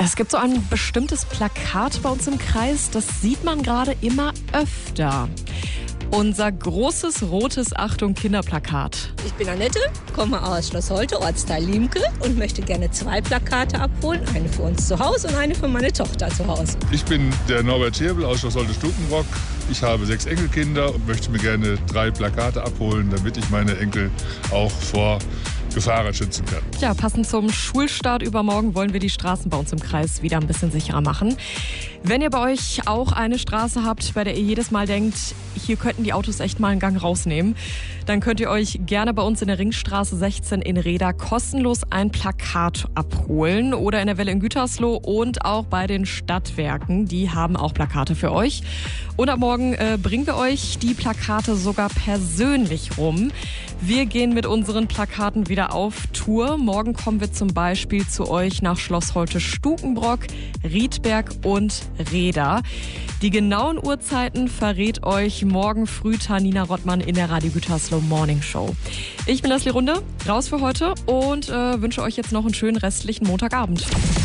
Es gibt so ein bestimmtes Plakat bei uns im Kreis, das sieht man gerade immer öfter. Unser großes rotes Achtung Kinderplakat. Ich bin Annette, komme aus Schloss Holte, Ortsteil Liemke und möchte gerne 2 Plakate abholen. Eine für uns zu Hause und eine für meine Tochter zu Hause. Ich bin der Norbert Scherbel aus Schloss Holte-Stukenbrock. Ich habe 6 Enkelkinder und möchte mir gerne 3 Plakate abholen, damit ich meine Enkel auch vor Gefahren schützen kann. Ja, passend zum Schulstart übermorgen wollen wir die Straßen bei uns im Kreis wieder ein bisschen sicherer machen. Wenn ihr bei euch auch eine Straße habt, bei der ihr jedes Mal denkt, hier könnten die Autos echt mal einen Gang rausnehmen, dann könnt ihr euch gerne bei uns in der Ringstraße 16 in Reda kostenlos ein Plakat abholen oder in der Welle in Gütersloh und auch bei den Stadtwerken. Die haben auch Plakate für euch. Und ab morgen bringen wir euch die Plakate sogar persönlich rum. Wir gehen mit unseren Plakaten wieder auf Tour. Morgen kommen wir zum Beispiel zu euch nach Schloss Holte-Stukenbrock, Riedberg und Reda. Die genauen Uhrzeiten verrät euch morgen früh Tanina Rottmann in der Radio Gütersloh Morning Show. Ich bin Leslie Runde, raus für heute und wünsche euch jetzt noch einen schönen restlichen Montagabend.